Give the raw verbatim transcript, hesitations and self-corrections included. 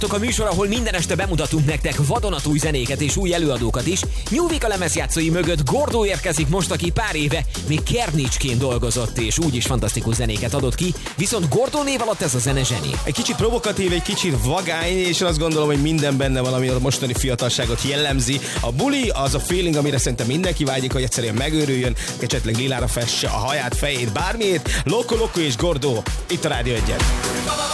A műsor, ahol minden este bemutatunk nektek vadonatúj zenéket és új előadókat is. Nyúvik a lemezjátszói mögött Gordó érkezik most, aki pár éve még Kernicsként dolgozott, és úgyis fantasztikus zenéket adott ki, viszont Gordó név alatt ez a zene zseni. Egy kicsit provokatív, egy kicsit vagány, és azt gondolom, hogy minden benne van, ami a mostani fiatalságot jellemzi. A buli az a feeling, amire szerintem mindenki vágyik, hogy egyszerűen megőrüljön, esetleg lilára fesse a haját, fejét, bármiét. Loco Loco és Gordó, itt a Rádió egyen.